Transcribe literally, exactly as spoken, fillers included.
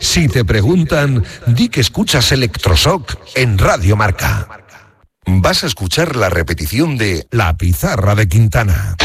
Si te preguntan, di que escuchas Electroshock en Radio Marca. Vas a escuchar la repetición de La Pizarra de Quintana.